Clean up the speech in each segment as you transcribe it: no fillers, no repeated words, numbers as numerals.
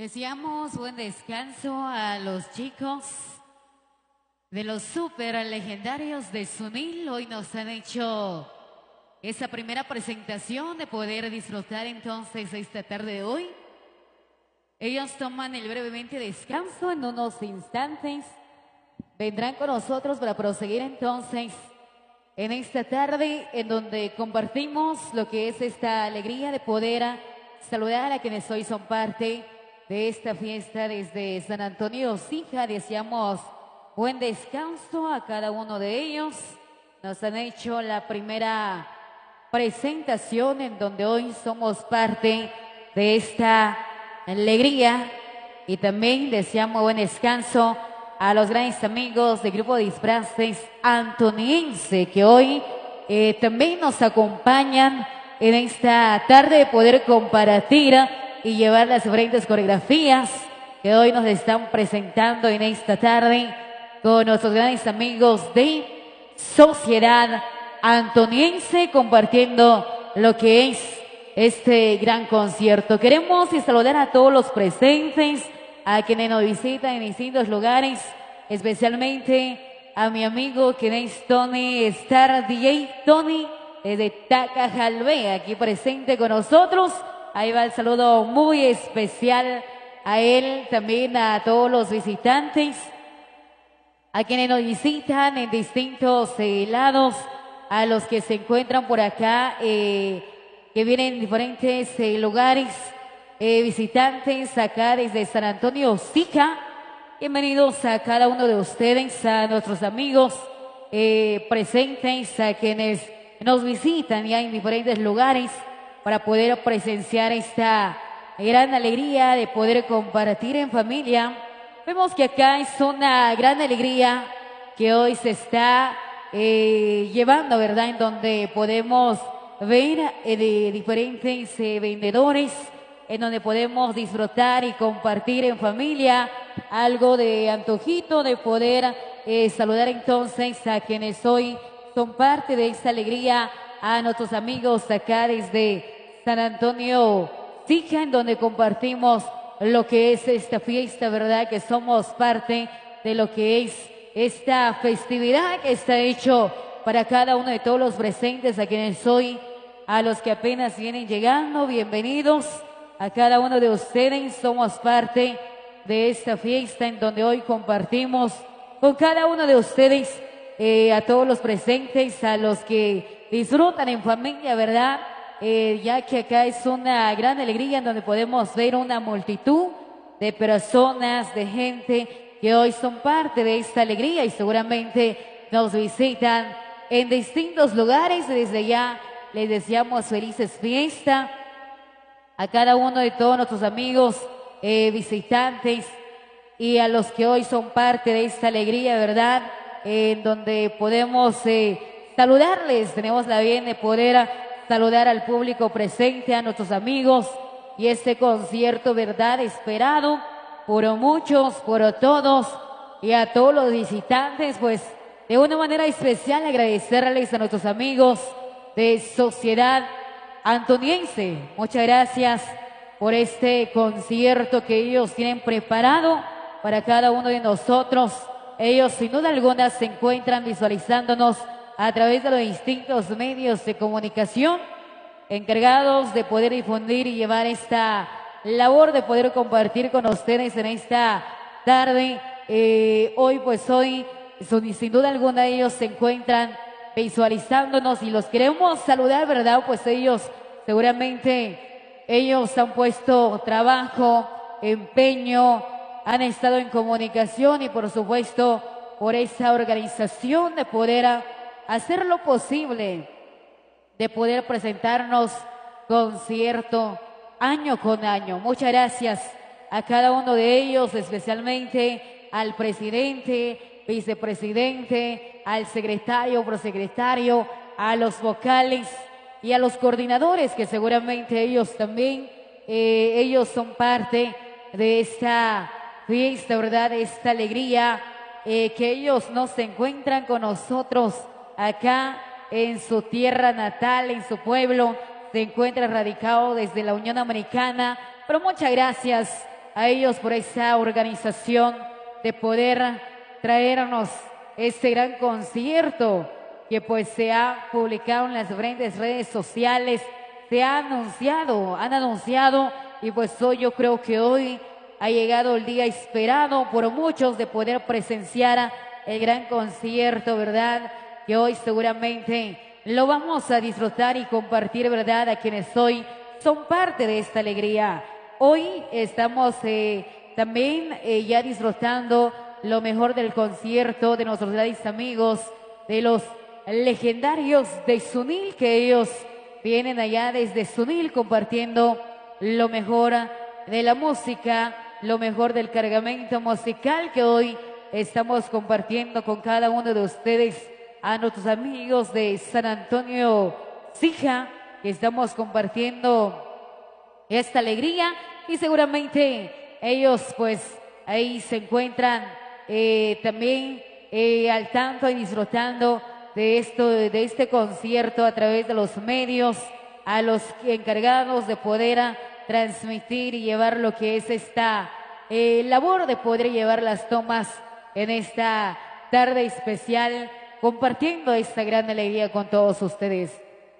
Deseamos buen descanso a los chicos de los super legendarios de Sunil. Hoy nos han hecho esa primera presentación de poder disfrutar entonces esta tarde de hoy. Ellos toman el brevemente descanso en unos instantes. Vendrán con nosotros para proseguir entonces en esta tarde en donde compartimos lo que es esta alegría de poder saludar a quienes hoy son parte de esta fiesta desde San Antonio Sija. Deseamos buen descanso a cada uno de ellos. Nos han hecho la primera presentación en donde hoy somos parte de esta alegría y también deseamos buen descanso a los grandes amigos del grupo de disfraces antoniense que hoy también nos acompañan en esta tarde de poder compartir y llevar las diferentes coreografías que hoy nos están presentando en esta tarde con nuestros grandes amigos de Sociedad Antoniense compartiendo lo que es este gran concierto. Queremos saludar a todos los presentes, a quienes nos visitan en distintos lugares, especialmente a mi amigo quien es Tony Star, DJ Tony desde Tacajalbé, aquí presente con nosotros. Ahí va el saludo muy especial a él, también a todos los visitantes, a quienes nos visitan en distintos lados, a los que se encuentran por acá, que vienen en diferentes lugares, visitantes acá desde San Antonio Sija. Bienvenidos a cada uno de ustedes, a nuestros amigos presentes, a quienes nos visitan ya en diferentes lugares para poder presenciar esta gran alegría de poder compartir en familia. Vemos que acá es una gran alegría que hoy se está llevando, ¿verdad? En donde podemos ver de diferentes vendedores, en donde podemos disfrutar y compartir en familia algo de antojito, de poder saludar entonces a quienes hoy son parte de esta alegría, a nuestros amigos acá desde San Antonio Sija, en donde compartimos lo que es esta fiesta, ¿verdad? Que somos parte de lo que es esta festividad que está hecho para cada uno de todos los presentes, a quienes hoy, a los que apenas vienen llegando, bienvenidos a cada uno de ustedes. Somos parte de esta fiesta en donde hoy compartimos con cada uno de ustedes, a todos los presentes, a los que disfrutan en familia, ¿verdad? Ya que acá es una gran alegría en donde podemos ver una multitud de personas, de gente que hoy son parte de esta alegría y seguramente nos visitan en distintos lugares. Desde ya les deseamos felices fiestas a cada uno de todos nuestros amigos visitantes y a los que hoy son parte de esta alegría, ¿verdad? En donde podemos saludarles. Tenemos la bien de poder saludar al público presente, a nuestros amigos y este concierto, ¿verdad? Esperado por muchos, por todos y a todos los visitantes, pues de una manera especial agradecerles a nuestros amigos de Sociedad Antoniense. Muchas gracias por este concierto que ellos tienen preparado para cada uno de nosotros. Ellos sin duda alguna se encuentran visualizándonos a través de los distintos medios de comunicación, encargados de poder difundir y llevar esta labor de poder compartir con ustedes en esta tarde. Hoy sin duda alguna ellos se encuentran visualizándonos y los queremos saludar, ¿verdad? Pues ellos seguramente han puesto trabajo, empeño, han estado en comunicación y por supuesto por esa organización de poder hacer lo posible, de poder presentarnos concierto año con año. Muchas gracias a cada uno de ellos, especialmente al presidente, vicepresidente, al secretario, prosecretario, a los vocales y a los coordinadores, que seguramente ellos también, ellos son parte de esta fiesta, ¿verdad? De esta alegría, que ellos no se encuentran con nosotros acá en su tierra natal, en su pueblo, se encuentra radicado desde la Unión Americana. Pero muchas gracias a ellos por esa organización de poder traernos este gran concierto que pues se ha publicado en las diferentes redes sociales, se ha anunciado, han anunciado y pues hoy yo creo que hoy ha llegado el día esperado por muchos de poder presenciar el gran concierto, ¿verdad? Que hoy seguramente lo vamos a disfrutar y compartir, ¿verdad? A quienes hoy son parte de esta alegría. Hoy estamos también ya disfrutando lo mejor del concierto de nuestros grandes amigos, de los legendarios de Sunil, que ellos vienen allá desde Sunil compartiendo lo mejor de la música, lo mejor del cargamento musical que hoy estamos compartiendo con cada uno de ustedes, a nuestros amigos de San Antonio Sija, que estamos compartiendo esta alegría y seguramente ellos pues ahí se encuentran también al tanto y disfrutando de esto, de este concierto a través de los medios, a los encargados de poder transmitir y llevar lo que es esta labor de poder llevar las tomas en esta tarde especial, compartiendo esta gran alegría con todos ustedes.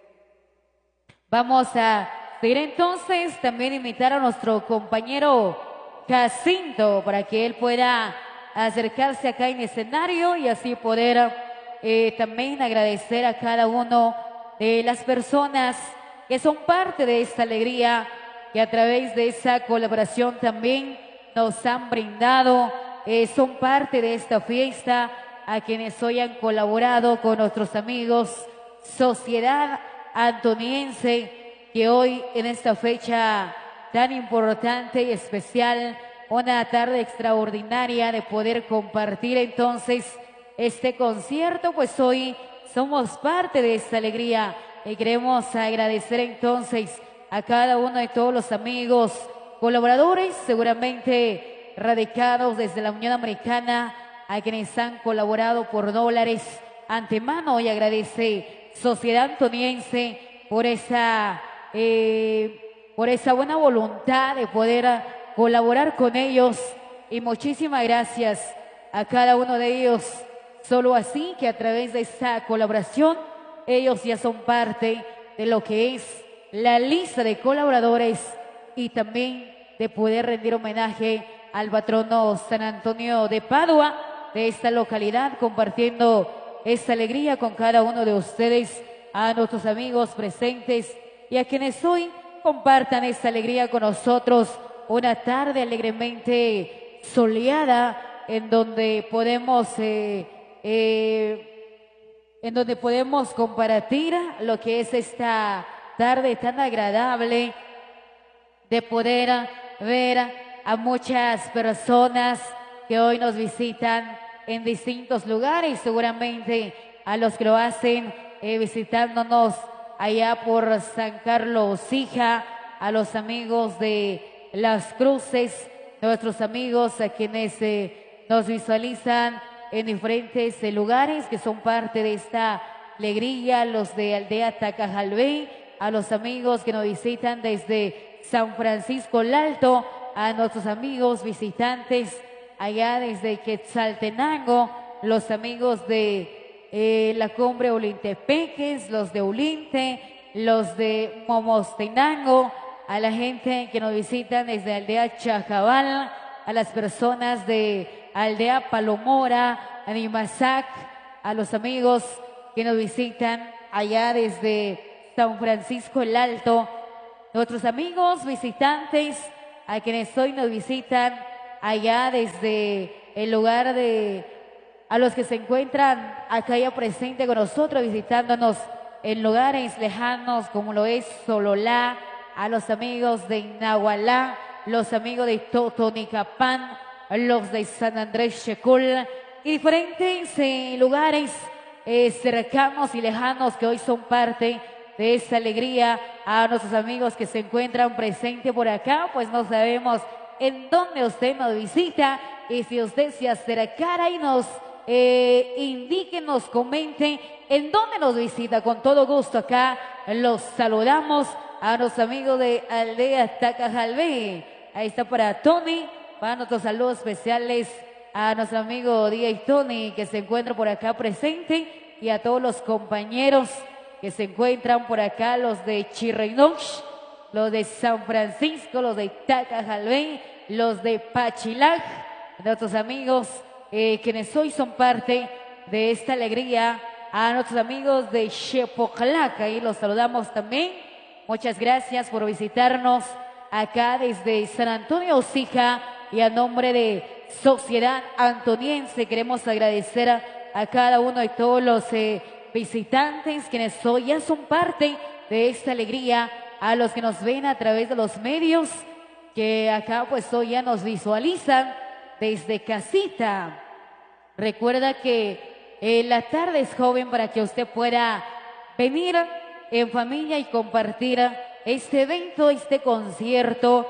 Vamos a seguir entonces, también invitar a nuestro compañero Jacinto para que él pueda acercarse acá en escenario y así poder también agradecer a cada uno de las personas que son parte de esta alegría, que a través de esa colaboración también nos han brindado, son parte de esta fiesta, a quienes hoy han colaborado con nuestros amigos Sociedad Antoniense, que hoy en esta fecha tan importante y especial, una tarde extraordinaria de poder compartir entonces este concierto, pues hoy somos parte de esta alegría y queremos agradecer entonces a cada uno de todos los amigos, colaboradores, seguramente radicados desde la Unión Americana, a quienes han colaborado por dólares antemano, y agradece Sociedad Antoniense por esa buena voluntad de poder colaborar con ellos, y muchísimas gracias a cada uno de ellos. Solo así que a través de esta colaboración ellos ya son parte de lo que es la lista de colaboradores y también de poder rendir homenaje al patrono San Antonio de Padua de esta localidad, compartiendo esta alegría con cada uno de ustedes, a nuestros amigos presentes y a quienes hoy compartan esta alegría con nosotros, una tarde alegremente soleada en donde podemos compartir lo que es esta tarde tan agradable de poder ver a muchas personas que hoy nos visitan en distintos lugares, seguramente a los que lo hacen visitándonos allá por San Carlos Sija, a los amigos de Las Cruces, nuestros amigos a quienes nos visualizan en diferentes lugares que son parte de esta alegría, los de Aldea Tacajalbey, a los amigos que nos visitan desde San Francisco el Alto, a nuestros amigos visitantes allá desde Quetzaltenango, los amigos de la Cumbre Olintepeques, los de Olinte, los de Momostenango, a la gente que nos visitan desde Aldea Chajabal, a las personas de Aldea Palomora, Animasac, a los amigos que nos visitan allá desde San Francisco el Alto, nuestros amigos visitantes a quienes hoy nos visitan allá desde el lugar de, a los que se encuentran acá ya presente con nosotros visitándonos en lugares lejanos como lo es Sololá, a los amigos de Nahualá, los amigos de Totonicapán, los de San Andrés Checul y diferentes lugares cercanos y lejanos que hoy son parte de esta alegría, a nuestros amigos que se encuentran presentes por acá, pues no sabemos en dónde usted nos visita, y si usted se acercara y nos indique, nos comente en dónde nos visita, con todo gusto acá los saludamos a los amigos de Aldea Tacajalbey, Ahí está para Tony, para nuestros saludos especiales a nuestro amigo DJ Tony que se encuentra por acá presente y a todos los compañeros que se encuentran por acá, los de Chirrenoch, los de San Francisco, los de Tacajalbén, los de Pachilac, nuestros amigos quienes hoy son parte de esta alegría, a nuestros amigos de Xepoclac, ahí los saludamos también. Muchas gracias por visitarnos acá desde San Antonio Ocija y a nombre de Sociedad Antoniense queremos agradecer a cada uno de todos los visitantes quienes hoy ya son parte de esta alegría, a los que nos ven a través de los medios que acá pues hoy ya nos visualizan desde casita. Recuerda que la tarde es joven para que usted pueda venir en familia y compartir este evento, este concierto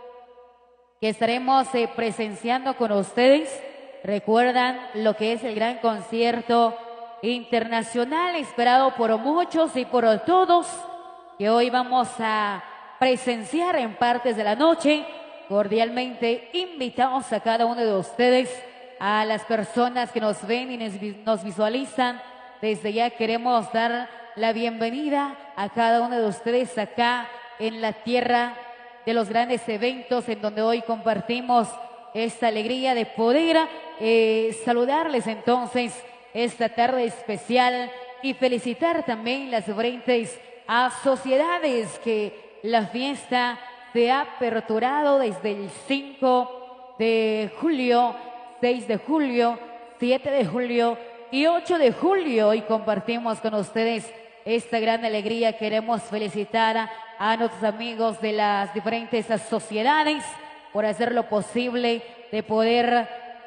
que estaremos presenciando con ustedes. Recuerdan lo que es el gran concierto internacional esperado por muchos y por todos, que hoy vamos a presenciar en partes de la noche. Cordialmente invitamos a cada uno de ustedes, a las personas que nos ven y nos visualizan. Desde ya queremos dar la bienvenida a cada uno de ustedes acá en la tierra de los grandes eventos, en donde hoy compartimos esta alegría de poder saludarles entonces esta tarde especial y felicitar también las diferentes sociedades que la fiesta se ha aperturado desde el 5 de julio, 6 de julio, 7 de julio y 8 de julio, y compartimos con ustedes esta gran alegría. Queremos felicitar a nuestros amigos de las diferentes sociedades por hacer lo posible de poder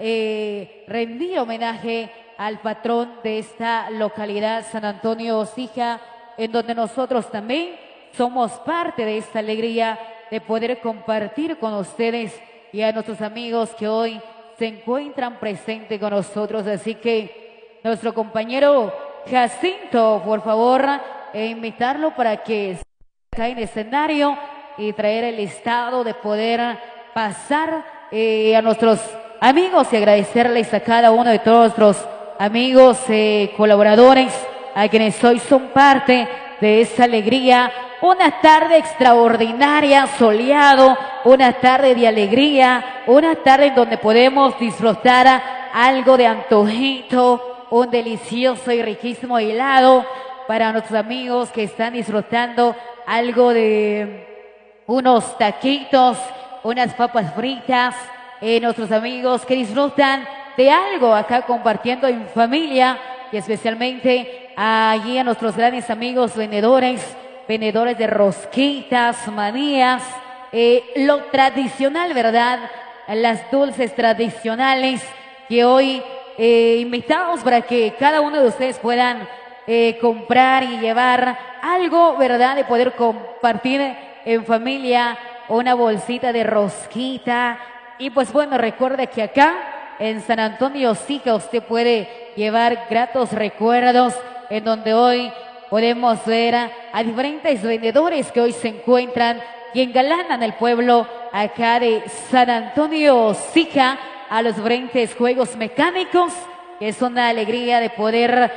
rendir homenaje al patrón de esta localidad, San Antonio Ocija, en donde nosotros también somos parte de esta alegría de poder compartir con ustedes y a nuestros amigos que hoy se encuentran presentes con nosotros. Así que nuestro compañero Jacinto, por favor, invitarlo para que acá en el escenario y traer el listado de poder pasar a nuestros amigos y agradecerles a cada uno de todos nuestros amigos colaboradores, a quienes hoy son parte de esta alegría. Una tarde extraordinaria, soleado, una tarde de alegría, una tarde en donde podemos disfrutar algo de antojito, un delicioso y riquísimo helado para nuestros amigos que están disfrutando algo de unos taquitos, unas papas fritas, nuestros amigos que disfrutan de algo acá compartiendo en familia, y especialmente allí a nuestros grandes amigos vendedores de rosquitas, manías, lo tradicional, ¿verdad? Las dulces tradicionales que hoy invitamos para que cada uno de ustedes puedan comprar y llevar algo, ¿verdad? De poder compartir en familia una bolsita de rosquita. Y pues bueno, recuerde que acá en San Antonio Ocija usted puede llevar gratos recuerdos, en donde hoy podemos ver a diferentes vendedores que hoy se encuentran y engalanan el pueblo acá de San Antonio Ocija, a los diferentes juegos mecánicos, que es una alegría de poder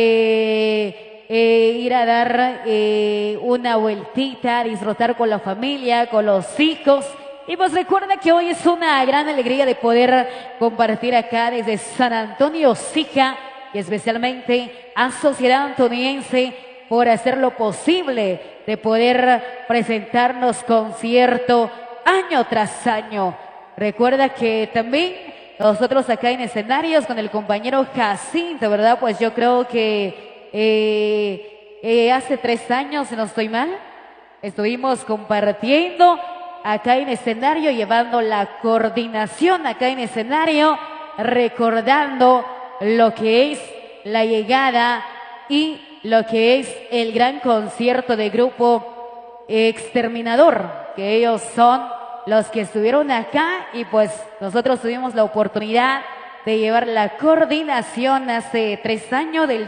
ir a dar una vueltita, disfrutar con la familia, con los hijos. Y pues recuerda que hoy es una gran alegría de poder compartir acá desde San Antonio Ocija, y especialmente a Sociedad Antoniense por hacer lo posible de poder presentarnos concierto año tras año. Recuerda que también nosotros acá en escenarios con el compañero Jacinto, ¿verdad? Pues yo creo que hace 3 años, si no estoy mal, estuvimos compartiendo acá en escenario, llevando la coordinación acá en escenario, recordando lo que es la llegada y lo que es el gran concierto de Grupo Exterminador, que ellos son los que estuvieron acá, y pues nosotros tuvimos la oportunidad de llevar la coordinación hace 3 años, del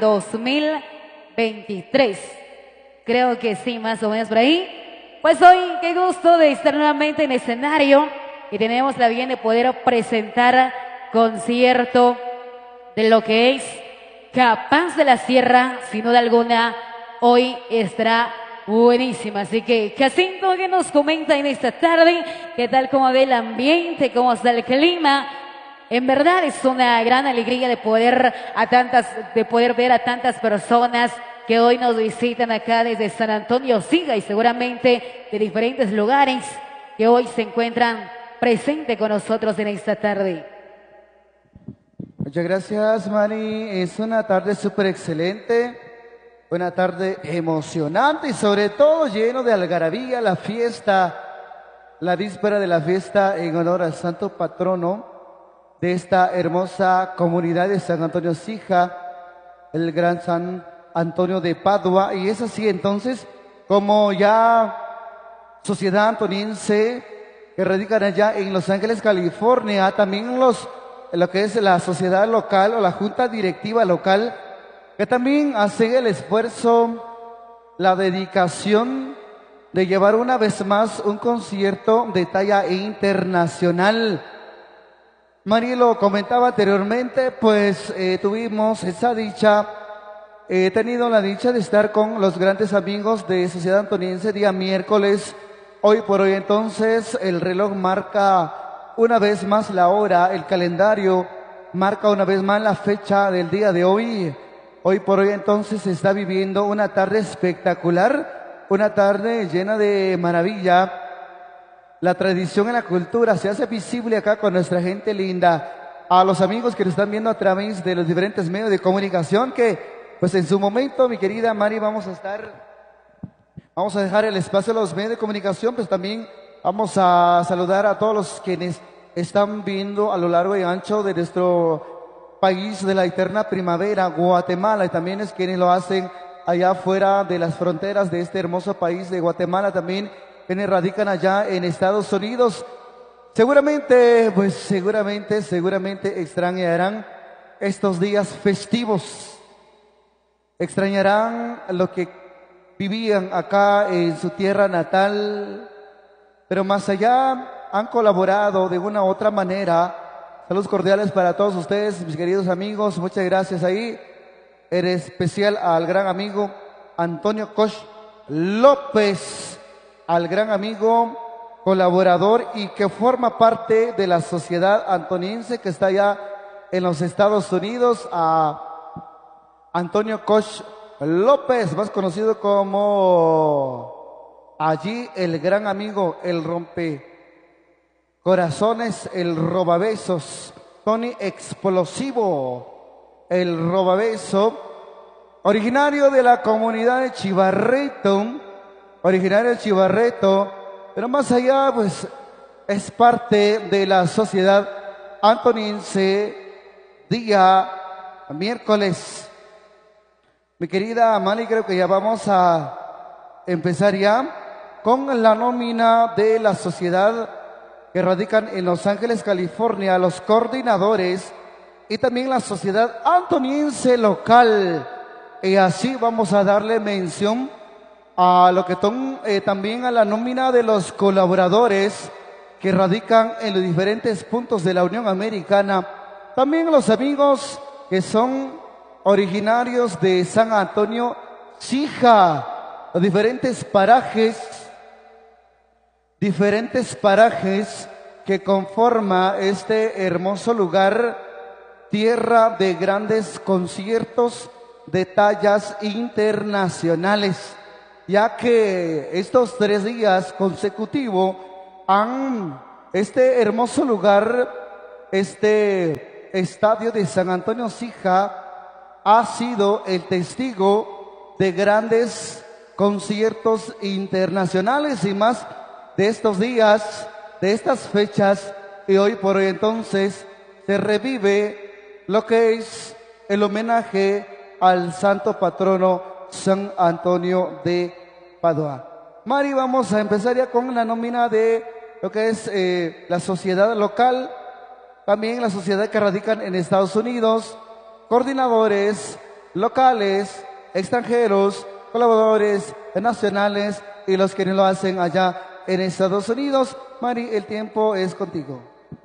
2023. Creo que sí, más o menos por ahí. Pues hoy, qué gusto de estar nuevamente en escenario y tenemos la bien de poder presentar concierto de lo que es Capaz de la Sierra, sin duda alguna, hoy estará buenísima. Así que, Jacinto, ¿qué nos comenta en esta tarde? ¿Qué tal, cómo ve el ambiente, cómo está el clima? En verdad es una gran alegría de poder ver a tantas personas que hoy nos visitan acá desde San Antonio Siga y seguramente de diferentes lugares que hoy se encuentran presentes con nosotros en esta tarde. Muchas gracias, Mari. Es una tarde súper excelente, una tarde emocionante y sobre todo lleno de algarabía, la fiesta, la víspera de la fiesta en honor al santo patrono de esta hermosa comunidad de San Antonio Sija, el gran San Antonio de Padua. Y es así entonces como ya sociedad antoniense que radican allá en Los Ángeles, California, también lo que es la sociedad local o la junta directiva local, que también hace el esfuerzo, la dedicación de llevar una vez más un concierto de talla internacional. Mari lo comentaba anteriormente, pues tuvimos esa dicha, he tenido la dicha de estar con los grandes amigos de Sociedad Antoniense día miércoles. Hoy por hoy entonces el reloj marca una vez más la hora, el calendario marca una vez más la fecha del día de hoy. Hoy por hoy entonces se está viviendo una tarde espectacular, una tarde llena de maravilla. La tradición y la cultura se hace visible acá con nuestra gente linda. A los amigos que nos están viendo a través de los diferentes medios de comunicación, que pues en su momento, mi querida Mari, vamos a dejar el espacio a los medios de comunicación, pues también vamos a saludar a todos los quienes están viendo a lo largo y ancho de nuestro país de la eterna primavera, Guatemala, y también es quienes lo hacen allá fuera de las fronteras de este hermoso país de Guatemala, también quienes radican allá en Estados Unidos. Seguramente extrañarán estos días festivos, extrañarán lo que vivían acá en su tierra natal, pero más allá han colaborado de una u otra manera. Saludos cordiales para todos ustedes, mis queridos amigos, muchas gracias ahí, en especial al gran amigo Antonio Koch López, al gran amigo colaborador y que forma parte de la sociedad antoniense que está allá en los Estados Unidos, a Antonio Koch López, más conocido como allí el gran amigo, el rompecorazones, el robabesos, Tony Explosivo, el robabeso, originario de la comunidad de Chivarreto, pero más allá, pues, es parte de la sociedad antoniense día miércoles. Mi querida Mali, creo que ya vamos a empezar ya con la nómina de la sociedad que radican en Los Ángeles, California, los coordinadores y también la sociedad antoniense local. Y así vamos a darle mención a lo que son también a la nómina de los colaboradores que radican en los diferentes puntos de la Unión Americana. También los amigos que son originarios de San Antonio Sija, los diferentes parajes que conforma este hermoso lugar, tierra de grandes conciertos de tallas internacionales, ya que estos 3 días consecutivos este hermoso lugar, este estadio de San Antonio Sija, ha sido el testigo de grandes conciertos internacionales y más de estos días, de estas fechas, y hoy por hoy entonces se revive lo que es el homenaje al santo patrono San Antonio de Padua. Mari, vamos a empezar ya con la nómina de lo que es la sociedad local, también la sociedad que radican en Estados Unidos, coordinadores locales, extranjeros, colaboradores nacionales y los que lo hacen allá en Estados Unidos. Mari, el tiempo es contigo.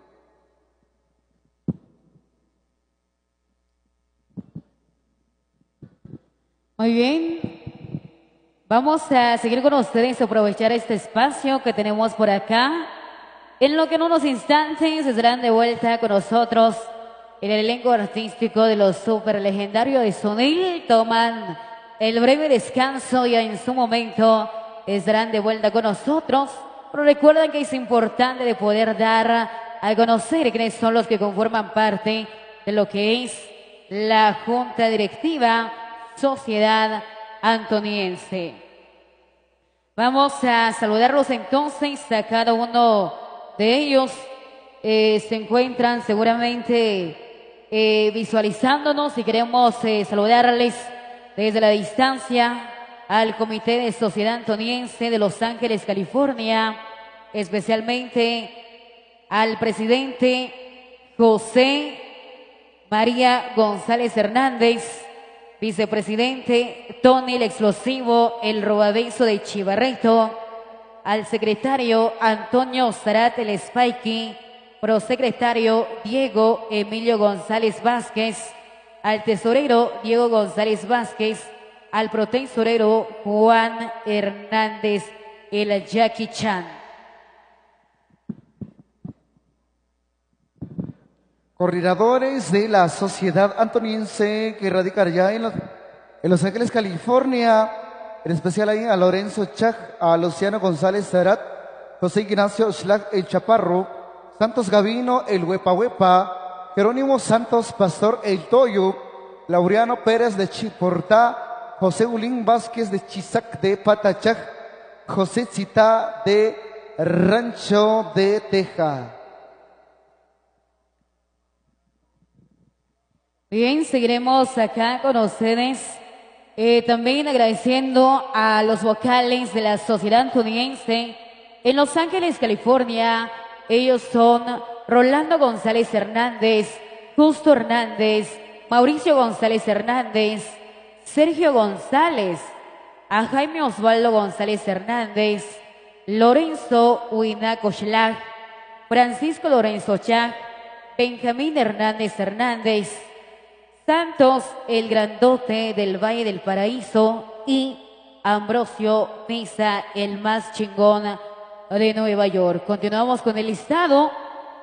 Muy bien. Vamos a seguir con ustedes, aprovechar este espacio que tenemos por acá. En lo que en unos instantes estarán de vuelta con nosotros el elenco artístico de los super legendarios de Sunil. Toman el breve descanso y en su momento estarán de vuelta con nosotros. Pero recuerden que es importante de poder dar a conocer quiénes son los que conforman parte de lo que es la Junta Directiva Sociedad Antoniense. Vamos a saludarlos entonces a cada uno de ellos. Se encuentran seguramente visualizándonos y queremos saludarles desde la distancia al Comité de Sociedad Antoniense de Los Ángeles, California, especialmente al presidente José María González Hernández, vicepresidente Tony el Explosivo, el Robadizo de Chivarreto, al secretario Antonio Zarate el Spikey, prosecretario Diego Emilio González Vázquez, al tesorero Diego González Vázquez, al protesorero Juan Hernández el Jackie Chan. Coordinadores de la Sociedad Antoniense que radican ya en Los Ángeles, California, en especial ahí a Lorenzo Chaj, a Luciano González Zarat, José Ignacio Schlag el Chaparro, Santos Gavino el Huepa Huepa, Jerónimo Santos Pastor el Toyo, Laureano Pérez de Chiportá, José Ulín Vázquez de Chisac de Patachaj, José Cita de Rancho de Teja. Bien, seguiremos acá con ustedes. También agradeciendo a los vocales de la Sociedad Antoniense en Los Ángeles, California. Ellos son Rolando González Hernández, Justo Hernández, Mauricio González Hernández, Sergio González, a Jaime Osvaldo González Hernández, Lorenzo Huinaco Schlag, Francisco Lorenzo Chag, Benjamín Hernández Hernández, Santos el Grandote del Valle del Paraíso y Ambrosio Mesa, el más chingón de Nueva York. Continuamos con el listado.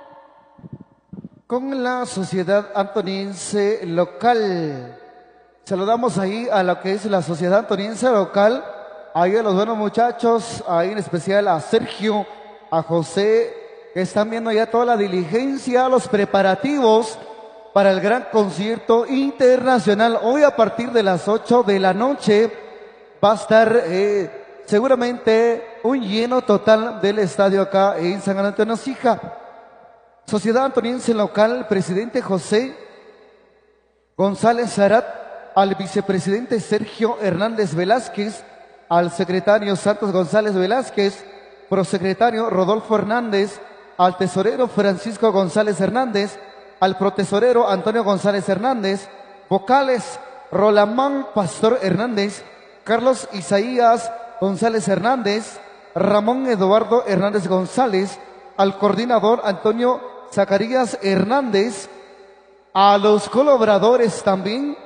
Con la Sociedad Antoniense Local. Saludamos ahí a lo que es la Sociedad Antoniense Local, ahí a los buenos muchachos, ahí en especial a Sergio, a José, que están viendo ya toda la diligencia, los preparativos para el gran concierto internacional. Hoy a partir de las 8 de la noche va a estar seguramente un lleno total del estadio acá en San Antonio Sija. Sociedad Antoniense Local, presidente José González Zarat, al vicepresidente Sergio Hernández Velázquez, al secretario Santos González Velázquez, prosecretario Rodolfo Hernández, al tesorero Francisco González Hernández, al protesorero Antonio González Hernández, vocales Rolamán Pastor Hernández, Carlos Isaías González Hernández, Ramón Eduardo Hernández González, al coordinador Antonio Zacarías Hernández, a los colaboradores también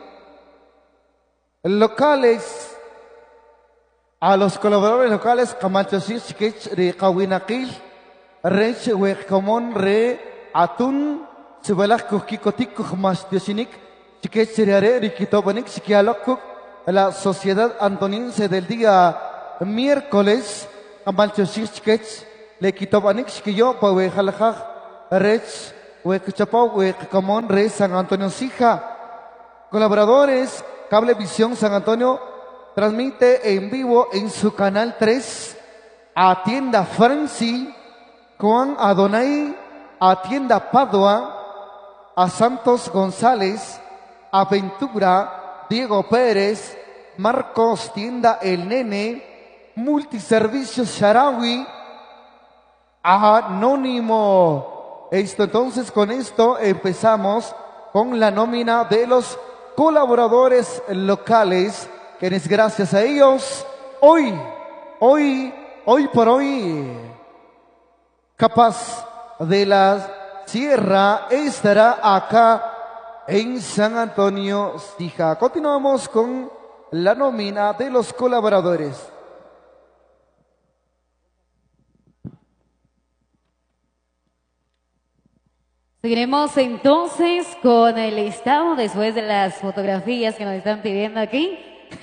locales, a los colaboradores locales Camachosis de Kawinakil, Rech Huecamón Re Atún, Sibalak Kukikotik Mas Diosinik, Chiquet Seriare Rikitobanik, Chiquialokuk, la Sociedad Antoniense del día miércoles, Camachosis Chiquet, Le Kitobanik, Chiquillo, Pawejalajaj, Rech Huecachapau, Huecamón Re San Antonio Sija. Colaboradores, Cablevisión San Antonio transmite en vivo en su canal 3, Atienda Franci, Juan Adonai, Atienda Padua, a Santos González, Aventura, Diego Pérez, Marcos Tienda El Nene, Multiservicios Sharawi, Anónimo. Entonces con esto empezamos con la nómina de los colaboradores locales, quienes gracias a ellos hoy hoy por hoy, Capaz de la Sierra estará acá en San Antonio, Sija. Continuamos con la nómina de los colaboradores. Seguiremos entonces con el listado después de las fotografías que nos están pidiendo aquí.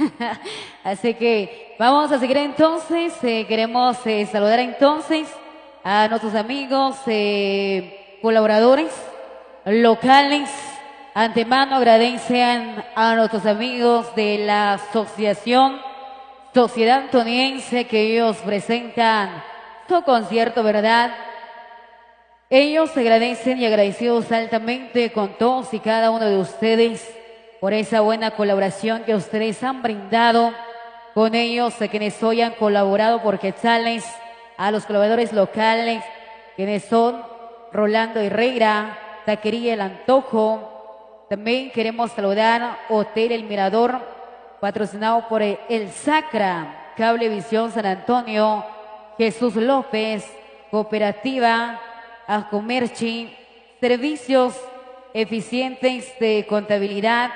Así que vamos a seguir entonces. Queremos saludar entonces a nuestros amigos colaboradores locales. Antemano agradecen a nuestros amigos de la asociación Sociedad Antoniense que ellos presentan su concierto, ¿verdad? Ellos agradecen y agradecidos altamente con todos y cada uno de ustedes por esa buena colaboración que ustedes han brindado con ellos, a quienes hoy han colaborado por Quetzales, a los colaboradores locales, quienes son Rolando Herrera, Taquería El Antojo. También queremos saludar Hotel El Mirador, patrocinado por El Sacra, Cablevisión San Antonio, Jesús López, Cooperativa Comerci, Servicios Eficientes de Contabilidad.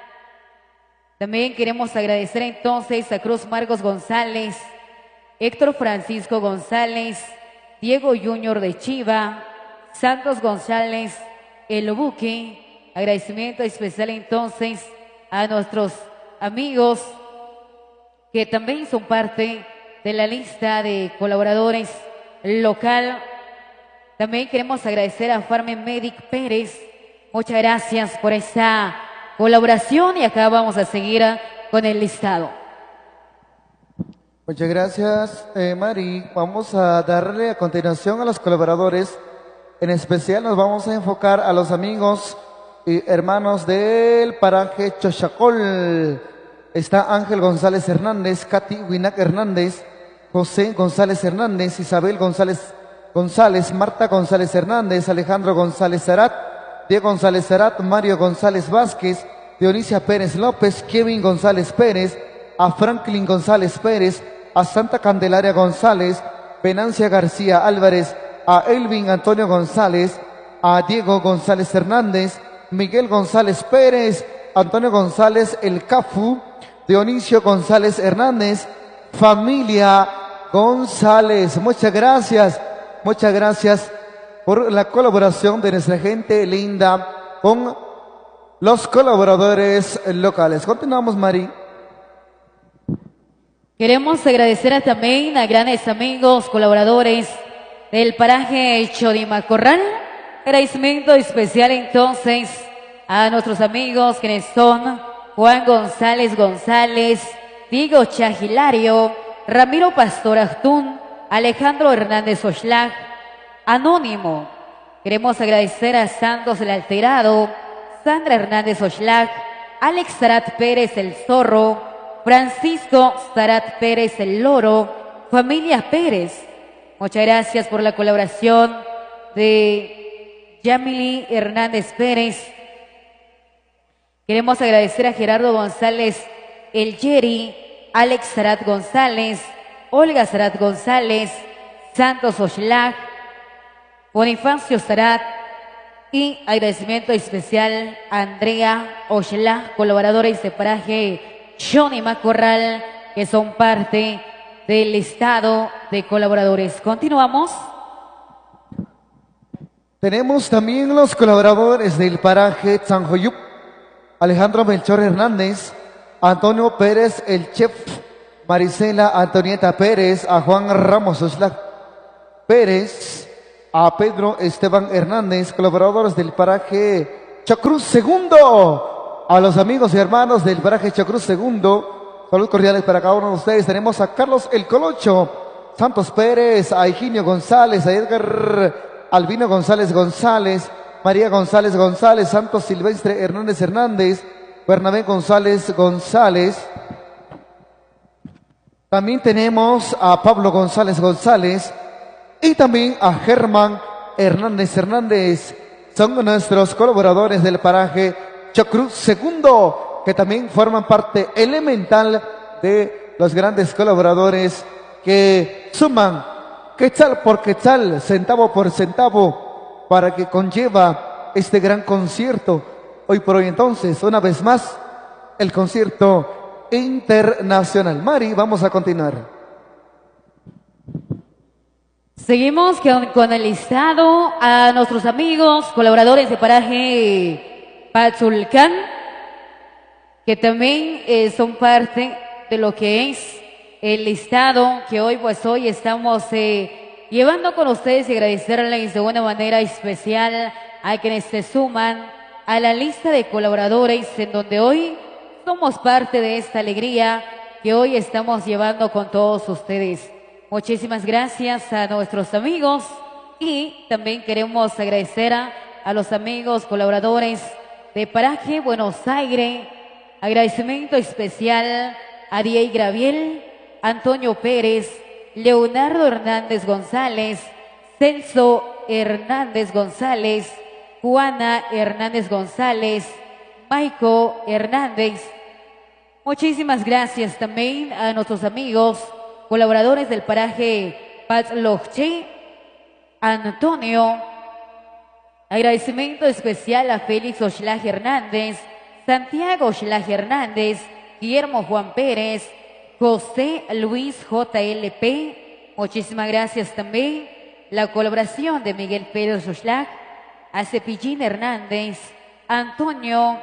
También queremos agradecer entonces a Cruz Marcos González, Héctor Francisco González, Diego Junior de Chiva, Santos González, El Buque. Agradecimiento especial entonces a nuestros amigos que también son parte de la lista de colaboradores local. También queremos agradecer a Farmen Medic Pérez. Muchas gracias por esta colaboración y acá vamos a seguir con el listado. Muchas gracias, Mari. Vamos a darle a continuación a los colaboradores. En especial nos vamos a enfocar a los amigos y hermanos del paraje Chochacol. Está Ángel González Hernández, Katy Winac Hernández, José González Hernández, Isabel González, Marta González Hernández, Alejandro González Zarat, Diego González Zarat, Mario González Vázquez, Dionisia Pérez López, Kevin González Pérez, a Franklin González Pérez, a Santa Candelaria González, Venancia García Álvarez, a Elvin Antonio González, a Diego González Hernández, Miguel González Pérez, Antonio González El Cafu, Dionisio González Hernández, familia González. Muchas gracias por la colaboración de nuestra gente linda con los colaboradores locales. Continuamos, Mari. Queremos agradecer también a grandes amigos, colaboradores del paraje Chodimacorral. Agradecimiento especial entonces a nuestros amigos quienes son Juan González González, Diego Chagilario, Ramiro Pastor Achtún, Alejandro Hernández Oxlack, Anónimo. Queremos agradecer a Santos el Alterado, Sandra Hernández Oxlack, Alex Zarat Pérez el Zorro, Francisco Zarat Pérez el Loro, familia Pérez. Muchas gracias por la colaboración de Yamili Hernández Pérez. Queremos agradecer a Gerardo González el Yeri, Alex Zarat González, Olga Zarat González, Santos Oxlack, Bonifacio Zarat y agradecimiento especial a Andrea Oxlack, colaboradores de paraje Chodimacorral, que son parte del listado de colaboradores. Continuamos. Tenemos también los colaboradores del paraje Tzanjoyup, Alejandro Melchor Hernández, Antonio Pérez el Chef, Marisela Antonieta Pérez, a Juan Ramos Oxlack Pérez, a Pedro Esteban Hernández, colaboradores del paraje Chacruz Segundo, a los amigos y hermanos del paraje Chacruz Segundo, saludos cordiales para cada uno de ustedes. Tenemos a Carlos El Colocho, Santos Pérez, a Higinio González, a Edgar Albino González González, María González González, Santos Silvestre Hernández Hernández, Bernabé González González. También tenemos a Pablo González González y también a Germán Hernández Hernández. Son nuestros colaboradores del paraje Chacruz Segundo, que también forman parte elemental de los grandes colaboradores que suman quetzal por quetzal, centavo por centavo, para que conlleva este gran concierto. Hoy por hoy entonces, una vez más, el concierto internacional. Mari, vamos a continuar. Seguimos con el listado a nuestros amigos, colaboradores de paraje Patzulcán, que también son parte de lo que es el listado que hoy estamos llevando con ustedes y agradecerles de una manera especial a quienes se suman a la lista de colaboradores en donde hoy somos parte de esta alegría que hoy estamos llevando con todos ustedes. Muchísimas gracias a nuestros amigos y también queremos agradecer a los amigos colaboradores de Paraje Buenos Aires. Agradecimiento especial a Diego Graviel, Antonio Pérez, Leonardo Hernández González, Celso Hernández González, Juana Hernández González, Maico Hernández. Muchísimas gracias también a nuestros amigos colaboradores del paraje Patzloche, Antonio. Agradecimiento especial a Félix Oxlack Hernández, Santiago Oxlack Hernández, Guillermo Juan Pérez, José Luis JLP. Muchísimas gracias también la colaboración de Miguel Pérez Oxlack, a Cepillín Hernández, Antonio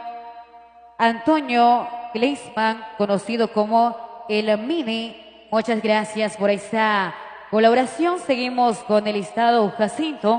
Gleisman, conocido como El Mini. Muchas gracias por esa colaboración. Seguimos con el listado Jacinto.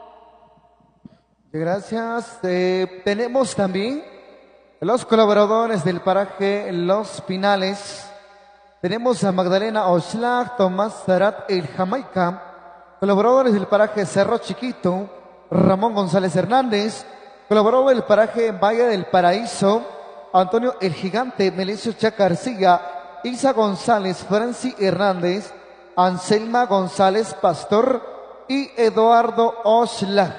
Gracias. Tenemos también los colaboradores del paraje Los Pinales. Tenemos a Magdalena Oxlack, Tomás Zarat El Jamaica, colaboradores del paraje Cerro Chiquito, Ramón González Hernández, colaborador del paraje Valle del Paraíso, Antonio El Gigante, Melesio Chac García, Isa González, Franci Hernández, Anselma González Pastor y Eduardo Oxlack.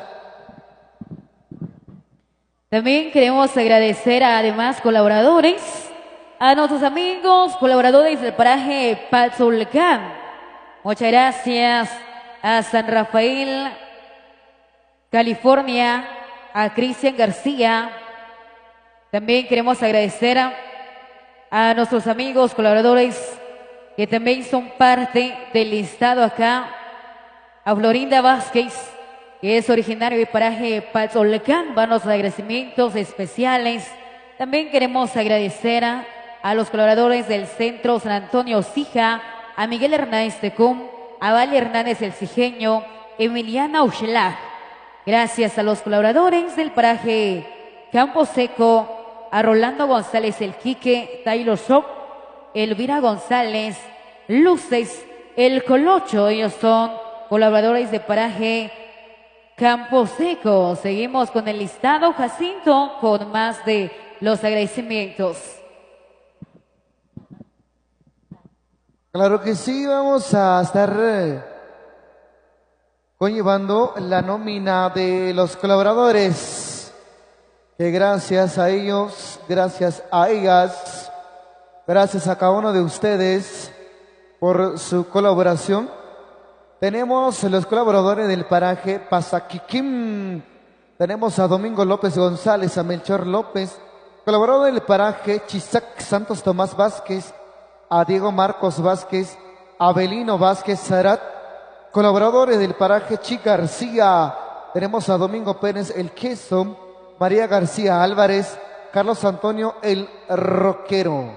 También queremos agradecer a además colaboradores, a nuestros amigos colaboradores del paraje Patzulcán. Muchas gracias a San Rafael, California, a Cristian García. También queremos agradecer a nuestros amigos colaboradores que también son parte del listado acá, a Florinda Vázquez, que es originario de paraje Patzolcán. Van los agradecimientos especiales. También queremos agradecer a los colaboradores del Centro San Antonio Sija, a Miguel Hernández Tecum, a Vale Hernández El Cijeño, Emiliana Oxlack. Gracias a los colaboradores del paraje Campo Seco, a Rolando González El Quique, Taylor Shop, Elvira González, Luces, El Colocho. Ellos son colaboradores de paraje Campo Seco. Seguimos con el listado Jacinto con más de los agradecimientos. Claro que sí, vamos a estar conllevando la nómina de los colaboradores, que gracias a ellos, gracias a ellas, gracias a cada uno de ustedes por su colaboración. Tenemos los colaboradores del paraje Pasaquiquim. Tenemos a Domingo López González, a Melchor López, colaborador del paraje Chisac Santos Tomás Vázquez, a Diego Marcos Vázquez, a Belino Vázquez Zarat, colaboradores del paraje Chi García. Tenemos a Domingo Pérez El Queso, María García Álvarez, Carlos Antonio El Roquero.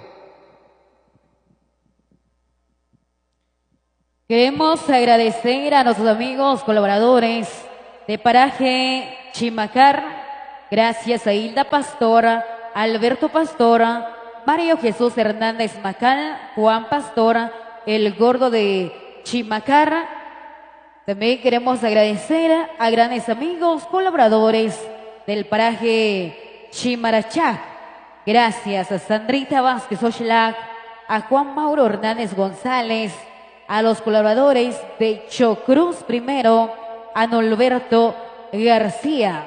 Queremos agradecer a nuestros amigos colaboradores de paraje Chimacar. Gracias a Hilda Pastora, Alberto Pastora, Mario Jesús Hernández Macal, Juan Pastora, el gordo de Chimacar. También queremos agradecer a grandes amigos colaboradores del paraje Chimarachá. Gracias a Sandrita Vázquez Oxlack, a Juan Mauro Hernández González, a los colaboradores de Chocruz primero, a Norberto García.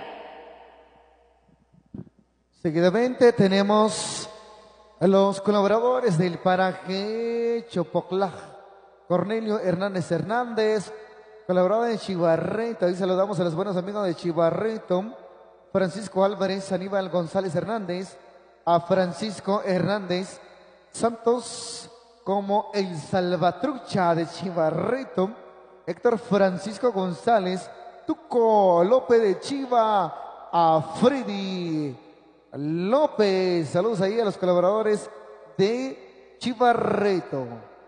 Seguidamente tenemos a los colaboradores del paraje Chopoclaj. Cornelio Hernández, colaborador en Chivarreto. Ahí saludamos a los buenos amigos de Chivarreto. Francisco Álvarez, Aníbal González Hernández, a Francisco Hernández Santos, como el Salvatrucha de Chivarreto, Héctor Francisco González, Tuco López de Chiva, a Freddy López. Saludos ahí a los colaboradores de Chivarreto.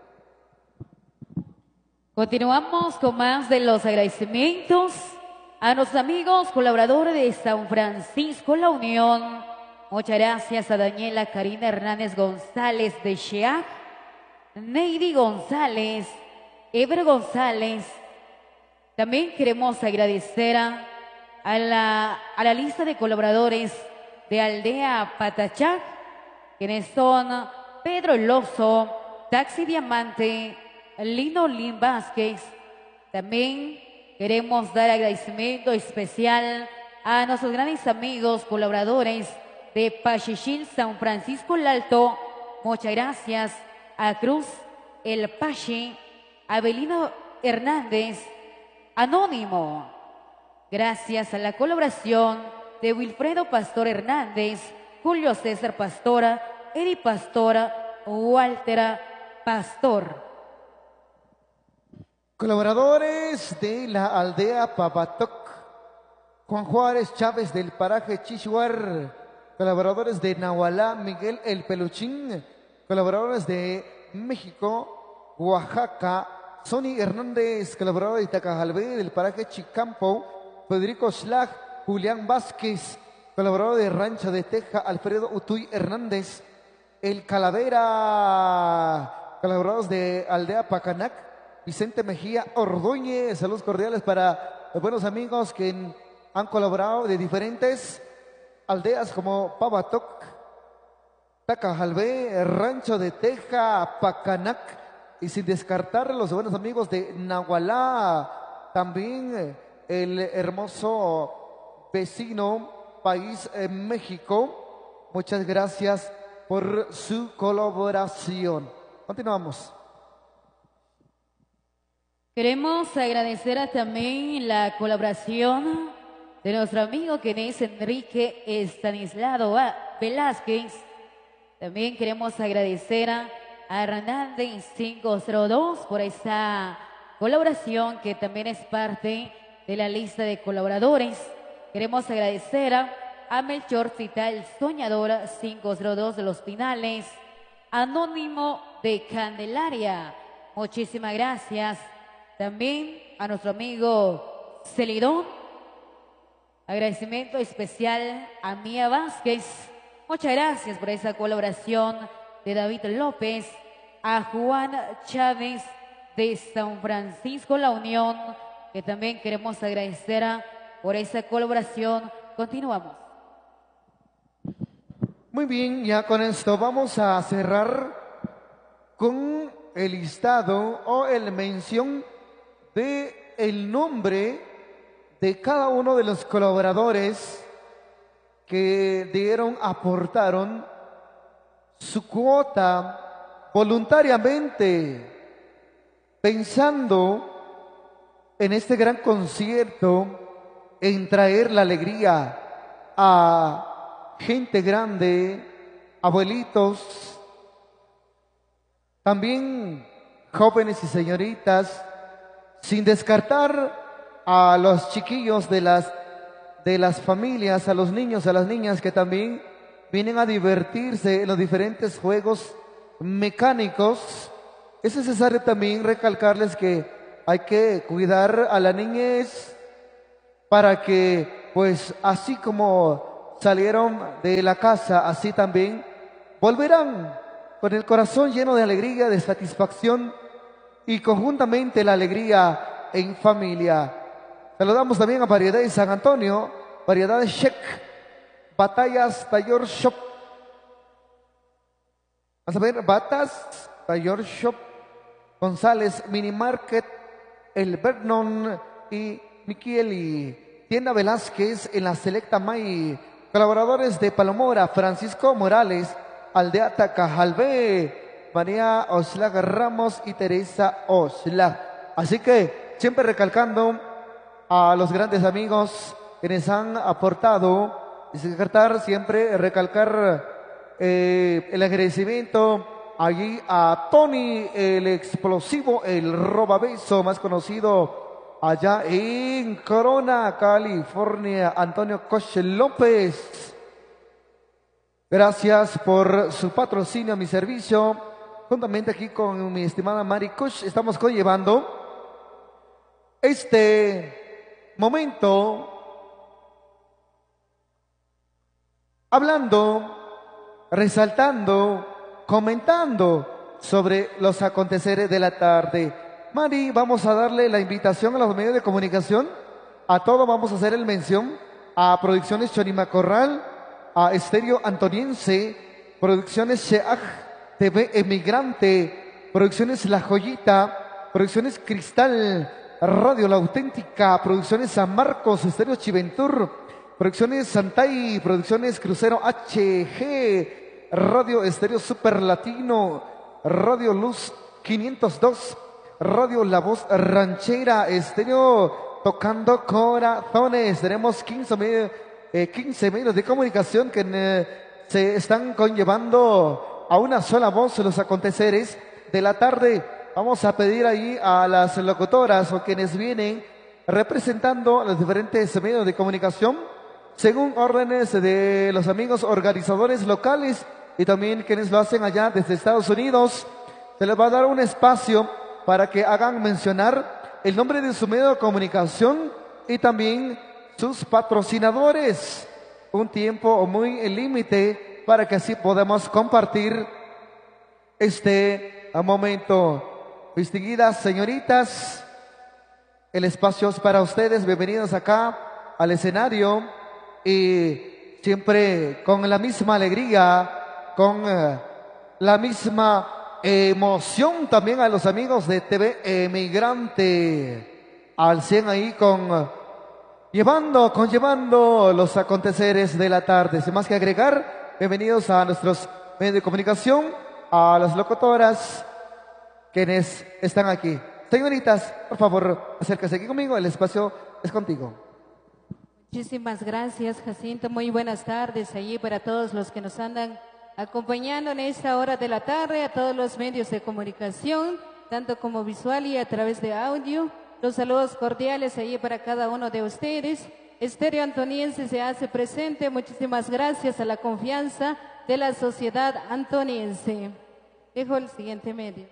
Continuamos con más de los agradecimientos a nuestros amigos colaboradores de San Francisco La Unión. Muchas gracias a Daniela Karina Hernández González de Sheac, Neidy González, Ever González. También queremos agradecer a la lista de colaboradores de Aldea Patachac, quienes son Pedro Lozo, Taxi Diamante, Lino Lin Vázquez. También queremos dar agradecimiento especial a nuestros grandes amigos colaboradores de Pachichil, San Francisco el Alto. Muchas gracias a Cruz El Pachi, Abelino Hernández, Anónimo. Gracias a la colaboración de Wilfredo Pastor Hernández, Julio César Pastora, Edi Pastora, Walter Pastor. Colaboradores de la aldea Papatoc, Juan Juárez Chávez del paraje Chichuar, colaboradores de Nahualá, Miguel El Peluchín, colaboradores de México, Oaxaca, Sony Hernández, colaborador de Tacajalvé del paraje Chicampo, Federico Schlag, Julián Vázquez, colaborador de Rancho de Teja, Alfredo Utuy Hernández, El Calavera, colaboradores de Aldea Pacanac, Vicente Mejía Ordóñez. Saludos cordiales para los buenos amigos que han colaborado de diferentes aldeas como Pabatoc, Tacajalvé, Rancho de Teja, Pacanac, y sin descartar los buenos amigos de Nahualá, también el hermoso vecino país México. Muchas gracias por su colaboración. Continuamos. Queremos agradecer también la colaboración de nuestro amigo que es Enrique Estanislao Velázquez. También queremos agradecer a Hernández 502 por esta colaboración que también es parte de la lista de colaboradores. Queremos agradecer a Melchor Cital Soñadora 502 de Los Pinales, Anónimo de Candelaria. Muchísimas gracias. También a nuestro amigo Celidón. Agradecimiento especial a Mía Vázquez. Muchas gracias por esa colaboración de David López. A Juan Chávez de San Francisco La Unión, que también queremos agradecer por esa colaboración. Continuamos. Muy bien, ya con esto vamos a cerrar con el listado o el mención de el nombre de cada uno de los colaboradores que aportaron su cuota voluntariamente, pensando en este gran concierto, en traer la alegría a gente grande, abuelitos, también jóvenes y señoritas, sin descartar a los chiquillos de las familias, a los niños, a las niñas que también vienen a divertirse en los diferentes juegos mecánicos. Es necesario también recalcarles que hay que cuidar a la niñez para que, pues, así como salieron de la casa, así también volverán con el corazón lleno de alegría, de satisfacción y conjuntamente la alegría en familia. Saludamos también a Variedades San Antonio, Variedades Check, Batallas Taller Shop. Vamos a ver, Batas Taller Shop, González Mini Market, El Vernon y Miquieli, Tienda Velázquez en la Selecta May, colaboradores de Palomora, Francisco Morales, Aldea Tacajalvé, María Oxlack Ramos y Teresa Oxlack. Así que siempre recalcando a los grandes amigos quienes han aportado, siempre recalcar el agradecimiento allí a Tony, el explosivo, el robabeso, más conocido allá en Corona, California, Antonio Coche López. Gracias por su patrocinio a mi servicio. Juntamente aquí con mi estimada Mari Kush, estamos conllevando este momento hablando, resaltando, comentando sobre los aconteceres de la tarde. Mari, vamos a darle la invitación a los medios de comunicación. A todos vamos a hacer el mención a Producciones Chonimacorral, a Estéreo Antoniense, Producciones Sheaj, TV Emigrante, Producciones La Joyita, Producciones Cristal, Radio La Auténtica, Producciones San Marcos, Estéreo Chiventur, Producciones Santay, Producciones Crucero HG, Radio Estéreo Super Latino, Radio Luz 502, Radio La Voz Ranchera, Estéreo Tocando Corazones. Tenemos 15 medios de comunicación que se están conllevando a una sola voz los aconteceres de la tarde. Vamos a pedir ahí a las locutoras o quienes vienen representando los diferentes medios de comunicación según órdenes de los amigos organizadores locales y también quienes lo hacen allá desde Estados Unidos. Se les va a dar un espacio para que hagan mencionar el nombre de su medio de comunicación y también sus patrocinadores. Un tiempo muy límite para que así podamos compartir este momento. Distinguidas señoritas, el espacio es para ustedes. Bienvenidos acá al escenario y siempre con la misma alegría, con la misma emoción también a los amigos de TV Emigrante al 100 ahí conllevando los aconteceres de la tarde. Sin más que agregar, bienvenidos a nuestros medios de comunicación, a las locutoras quienes están aquí. Señoritas, por favor, acérquense aquí conmigo, el espacio es contigo. Muchísimas gracias, Jacinto. Muy buenas tardes allí para todos los que nos andan acompañando en esta hora de la tarde, a todos los medios de comunicación, tanto como visual y a través de audio. Los saludos cordiales allí para cada uno de ustedes. Estéreo Antoniense se hace presente. Muchísimas gracias a la confianza de la sociedad antoniense. Dejo el siguiente medio.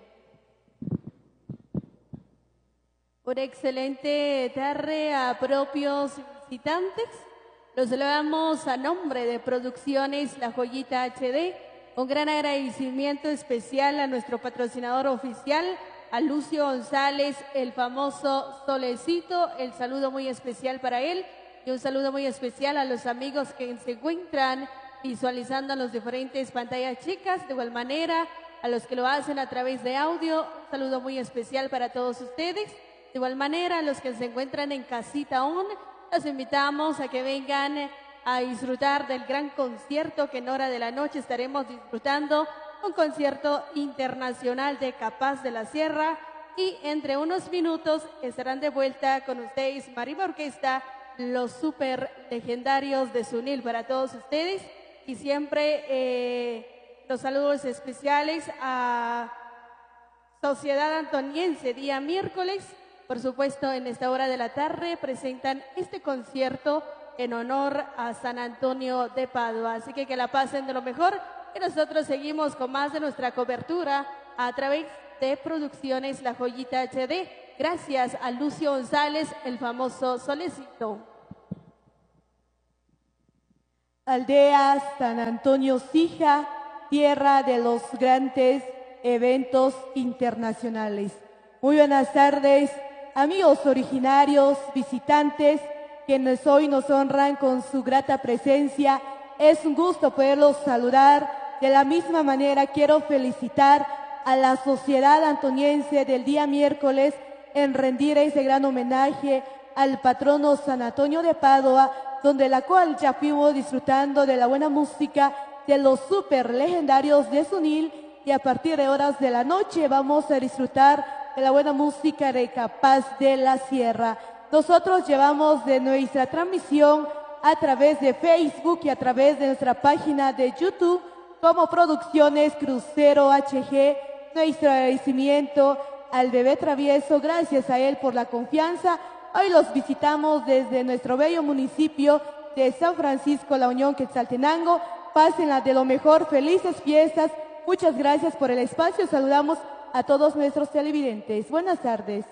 Una excelente tarde a propios visitantes. Los saludamos a nombre de Producciones La Joyita HD. Un gran agradecimiento especial a nuestro patrocinador oficial, a Lucio González, el famoso Solecito. El saludo muy especial para él y un saludo muy especial a los amigos que se encuentran visualizando las diferentes pantallas chicas. De igual manera, a los que lo hacen a través de audio, un saludo muy especial para todos ustedes. De igual manera, a los que se encuentran en casita aún, los invitamos a que vengan a disfrutar del gran concierto que en hora de la noche estaremos disfrutando, un concierto internacional de Capaz de la Sierra, y entre unos minutos estarán de vuelta con ustedes Mariva Orquesta, los super legendarios de Sunil para todos ustedes, y siempre los saludos especiales a Sociedad Antoniense, día miércoles. Por supuesto, en esta hora de la tarde presentan este concierto en honor a San Antonio de Padua. Así que la pasen de lo mejor y nosotros seguimos con más de nuestra cobertura a través de Producciones La Joyita HD. Gracias a Lucio González, el famoso Solecito. Aldea San Antonio Sija, tierra de los grandes eventos internacionales. Muy buenas tardes, amigos originarios, visitantes, quienes hoy nos honran con su grata presencia. Es un gusto poderlos saludar. De la misma manera quiero felicitar a la Sociedad Antoniense del día miércoles en rendir ese gran homenaje al patrono San Antonio de Padua, donde la cual ya fuimos disfrutando de la buena música de los super legendarios de Sunil y a partir de horas de la noche vamos a disfrutar de la buena música de Capaz de la Sierra. Nosotros llevamos de nuestra transmisión a través de Facebook y a través de nuestra página de YouTube como Producciones Crucero HG. Nuestro agradecimiento al bebé travieso, gracias a él por la confianza. Hoy los visitamos desde nuestro bello municipio de San Francisco, La Unión, Quetzaltenango. Pásenla de lo mejor, felices fiestas. Muchas gracias por el espacio. Saludamos a todos nuestros televidentes. Buenas tardes.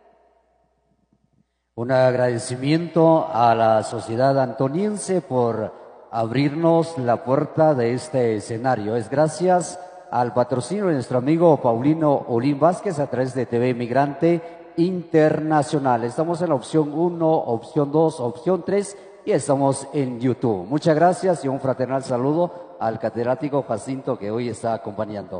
Un agradecimiento a la sociedad antoniense por abrirnos la puerta de este escenario. Es gracias al patrocinio de nuestro amigo Paulino Olín Vázquez a través de TV Migrante Internacional. Estamos en la opción 1, opción 2, opción 3 y estamos en YouTube. Muchas gracias y un fraternal saludo al catedrático Jacinto que hoy está acompañando.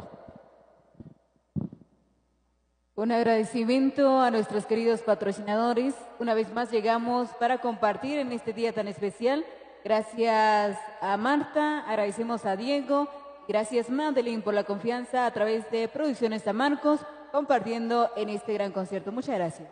Un agradecimiento a nuestros queridos patrocinadores. Una vez más llegamos para compartir en este día tan especial. Gracias a Marta, agradecemos a Diego, gracias Madeline por la confianza a través de Producciones San Marcos, compartiendo en este gran concierto. Muchas gracias.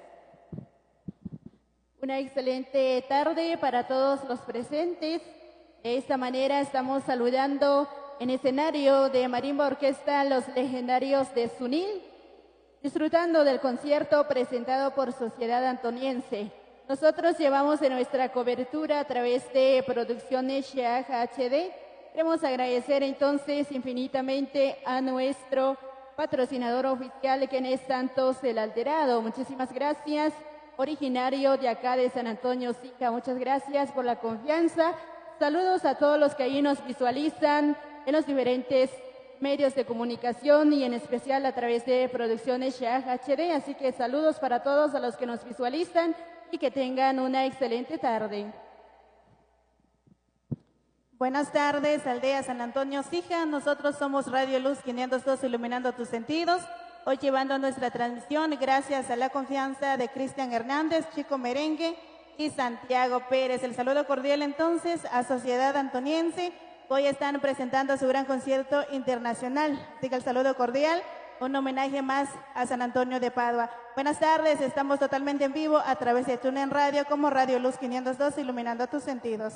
Una excelente tarde para todos los presentes. De esta manera estamos saludando en escenario de Marimba Orquesta Los Legendarios de Sunil, disfrutando del concierto presentado por Sociedad Antoniense. Nosotros llevamos en nuestra cobertura a través de Producciones Sheaja HD. Queremos agradecer entonces infinitamente a nuestro patrocinador oficial, quien es Santos el Alterado. Muchísimas gracias, originario de acá de San Antonio Sica. Muchas gracias por la confianza. Saludos a todos los que ahí nos visualizan en los diferentes medios de comunicación y en especial a través de Producciones Sheaja HD. Así que saludos para todos a los que nos visualizan y que tengan una excelente tarde. Buenas tardes, Aldea San Antonio Sija. Nosotros somos Radio Luz 502 Iluminando tus Sentidos. Hoy llevando nuestra transmisión gracias a la confianza de Cristian Hernández, Chico Merengue y Santiago Pérez. El saludo cordial entonces a Sociedad Antoniense. Hoy están presentando su gran concierto internacional. Así que el saludo cordial, un homenaje más a San Antonio de Padua. Buenas tardes, estamos totalmente en vivo a través de TuneIn Radio como Radio Luz 502, iluminando tus sentidos.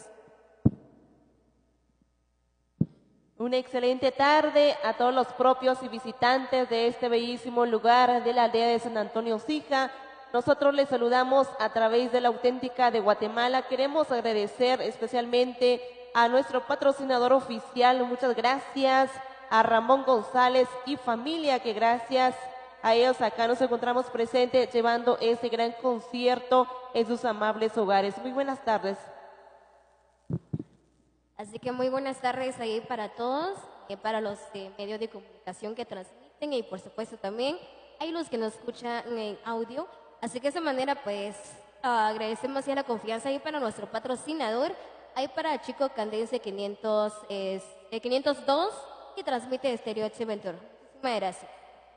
Una excelente tarde a todos los propios y visitantes de este bellísimo lugar de la aldea de San Antonio Sija. Nosotros les saludamos a través de la auténtica de Guatemala. Queremos agradecer especialmente a nuestro patrocinador oficial. Muchas gracias a Ramón González y familia, que gracias a ellos acá nos encontramos presentes llevando este gran concierto en sus amables hogares. Muy buenas tardes. Así que muy buenas tardes ahí para todos, para los medios de comunicación que transmiten y por supuesto también hay los que nos escuchan en audio. Así que de esa manera pues agradecemos ya la confianza ahí para nuestro patrocinador, ahí para Chico Candense 502 que transmite Estéreo H Ventura. Muchísimas gracias.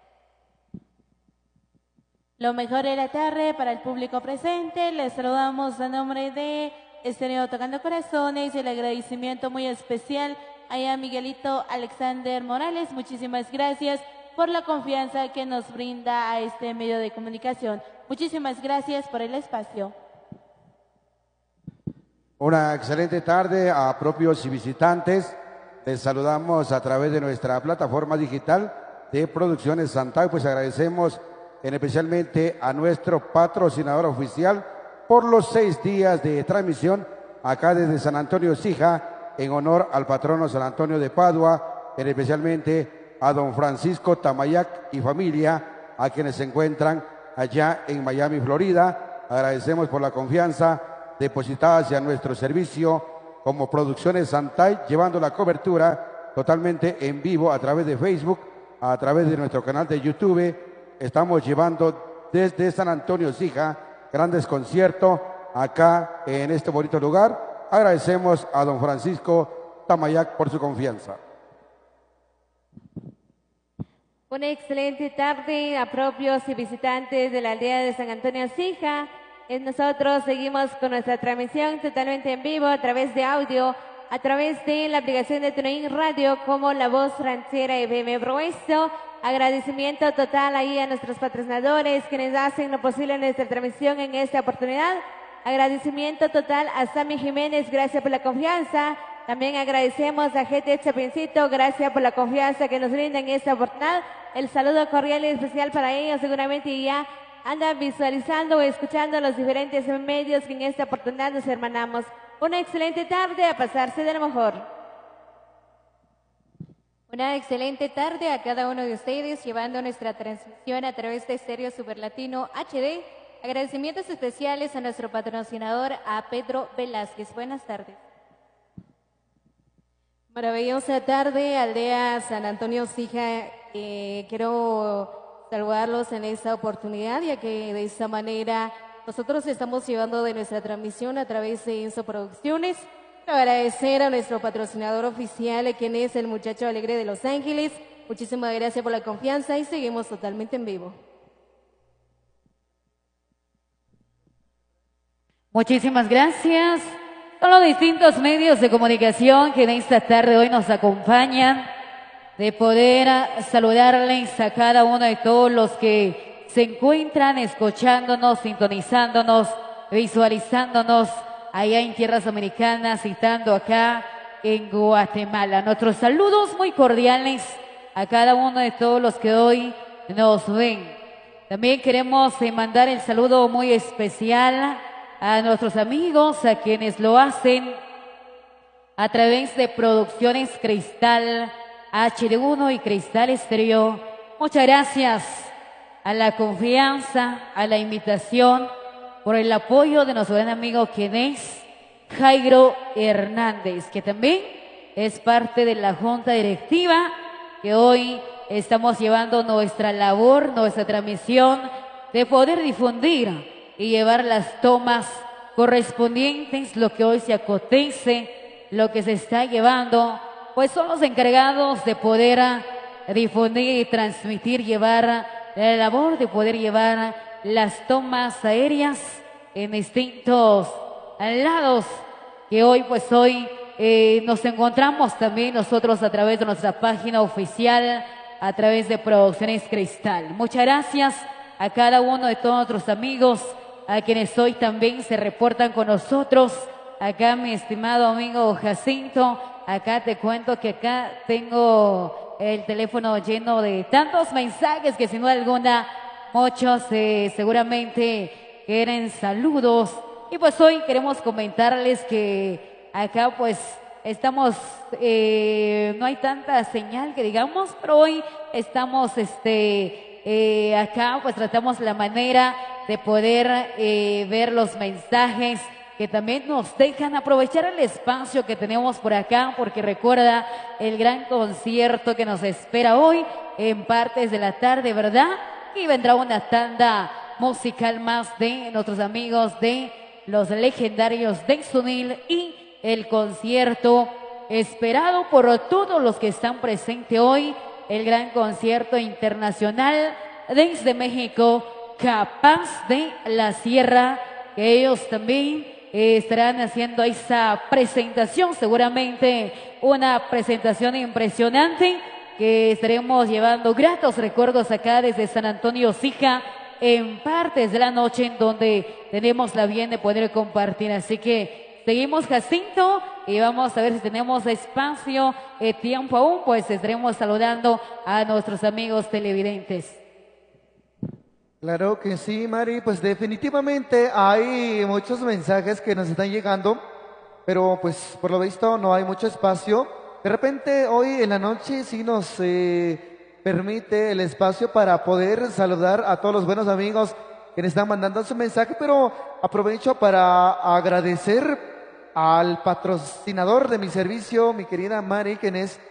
Lo mejor de la tarde para el público presente. Les saludamos a nombre de Estéreo Tocando Corazones, el agradecimiento muy especial a Miguelito Alexander Morales. Muchísimas gracias por la confianza que nos brinda a este medio de comunicación. Muchísimas gracias por el espacio. Una excelente tarde a propios y visitantes. Les saludamos a través de nuestra plataforma digital de Producciones Santay. Pues agradecemos especialmente a nuestro patrocinador oficial por los 6 días de transmisión acá desde San Antonio Sija, en honor al patrono San Antonio de Padua, especialmente a don Francisco Tamayac y familia, a quienes se encuentran allá en Miami, Florida. Agradecemos por la confianza depositada hacia nuestro servicio como Producciones Santay, llevando la cobertura totalmente en vivo a través de Facebook, a través de nuestro canal de YouTube. Estamos llevando desde San Antonio Sija grandes conciertos acá en este bonito lugar. Agradecemos a don Francisco Tamayac por su confianza. Una excelente tarde a propios y visitantes de la aldea de San Antonio Sija. Nosotros seguimos con nuestra transmisión totalmente en vivo a través de audio a través de la aplicación de TuneIn Radio como La Voz Ranchera FM Proesto. Agradecimiento total ahí a nuestros patrocinadores quienes hacen lo posible en nuestra transmisión en esta oportunidad. Agradecimiento total a Sammy Jiménez, gracias por la confianza. También agradecemos a GT Chapincito, gracias por la confianza que nos brindan en esta oportunidad. El saludo cordial y especial para ellos, seguramente ya andan visualizando o escuchando los diferentes medios que en esta oportunidad nos hermanamos. Una excelente tarde, a pasarse de lo mejor. Una excelente tarde a cada uno de ustedes, llevando nuestra transmisión a través de Estéreo Superlatino HD. Agradecimientos especiales a nuestro patrocinador, a Pedro Velázquez. Buenas tardes. Maravillosa tarde, aldea San Antonio Sija. Quiero saludarlos en esta oportunidad, ya que de esta manera nosotros estamos llevando de nuestra transmisión a través de Enso Producciones. Agradecer a nuestro patrocinador oficial, quien es el Muchacho Alegre de Los Ángeles. Muchísimas gracias por la confianza y seguimos totalmente en vivo. Muchísimas gracias. Son los distintos medios de comunicación que en esta tarde hoy nos acompañan, de poder saludarles a cada uno de todos los que se encuentran escuchándonos, sintonizándonos, visualizándonos allá en tierras americanas, citando acá en Guatemala. Nuestros saludos muy cordiales a cada uno de todos los que hoy nos ven. También queremos mandar el saludo muy especial a nuestros amigos, a quienes lo hacen a través de Producciones Cristal HD1 y Cristal Estéreo. Muchas gracias a la confianza, a la invitación, por el apoyo de nuestro gran amigo quien es Jairo Hernández, que también es parte de la junta directiva, que hoy estamos llevando nuestra labor, nuestra transmisión de poder difundir y llevar las tomas correspondientes, lo que hoy se acontece, lo que se está llevando, pues son los encargados de poder difundir y transmitir, llevar la labor de poder llevar las tomas aéreas en distintos lados, que hoy nos encontramos también nosotros a través de nuestra página oficial, a través de Producciones Cristal. Muchas gracias a cada uno de todos nuestros amigos, a quienes hoy también se reportan con nosotros. Acá mi estimado amigo Jacinto, acá te cuento que acá tengo el teléfono lleno de tantos mensajes que sin duda alguna muchos seguramente quieren saludos. Y pues hoy queremos comentarles que acá pues estamos, no hay tanta señal que digamos, pero hoy estamos acá pues tratamos la manera de poder ver los mensajes que también nos dejan aprovechar el espacio que tenemos por acá, porque recuerda el gran concierto que nos espera hoy en partes de la tarde, ¿verdad? Y vendrá una tanda musical más de nuestros amigos de los legendarios de Sunil y el concierto esperado por todos los que están presentes hoy, el gran concierto internacional desde México, Capaz de la Sierra, que ellos también estarán haciendo esa presentación, seguramente una presentación impresionante, que estaremos llevando gratos recuerdos acá desde San Antonio Sija en partes de la noche en donde tenemos la bien de poder compartir. Así que seguimos, Jacinto, y vamos a ver si tenemos espacio, tiempo aún, pues estaremos saludando a nuestros amigos televidentes. Claro que sí, Mari, pues definitivamente hay muchos mensajes que nos están llegando, pero pues por lo visto no hay mucho espacio. De repente hoy en la noche sí nos permite el espacio para poder saludar a todos los buenos amigos que nos están mandando su mensaje, pero aprovecho para agradecer al patrocinador de mi servicio, mi querida Mari, quien es